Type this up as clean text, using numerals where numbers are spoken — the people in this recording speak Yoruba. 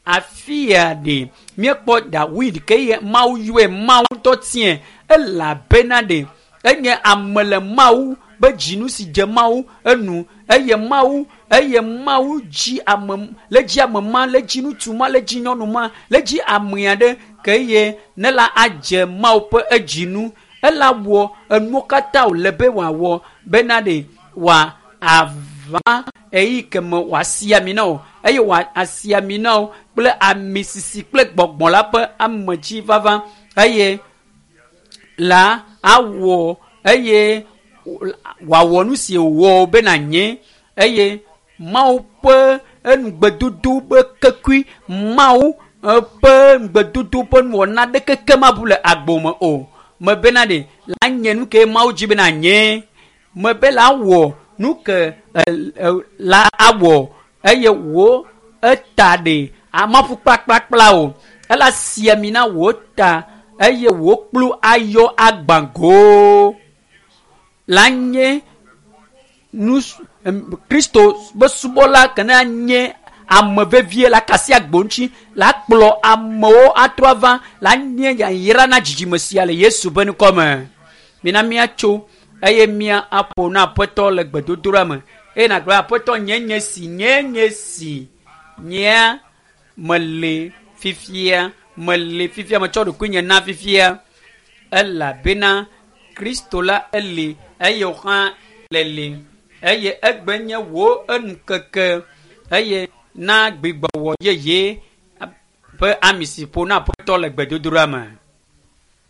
afia de miekpo David ke ye mau yue mau to tien la benade enye amele mau be jinu si je mau enu eye mau ji amem le ji amema le jinu tuma le ji nyonu ma le ji amiade ke ye ne la aje mau pe ejinu ela wo enu kata o lebe wa wo benade wa ava eyi keme wa siamina o eye wa asiamina o ple amisisi ple gbogbon la pe ameji vava eye la awo eye wa wonu si wo be na nye eye mau pe engbedudu be kekui mau pe engbedudu pe wona de keke mabule agbome o me be na de la nye nu ke mau ji be na nye me be la wo nu ke la awo eye wo eta de amafu kpakpakpla o ela siamina wo ta eye wo kplu ayo agbango lanye nus Kristo be subola kana nye amevevie la kasi agbonchi la kplo amo atrova la nye ya yira na jijimesi ale Yesu benu comme mina mia cho eye mia apo na poto le gbedodora me e na gba poto nyenye si nya mele fifia ma cho de kunya na fifia ella bena Kristo la ele eye han lele eye egbenye wo enkeke eye na gbigbo wo ye pe amisi po na poto le gbedodora me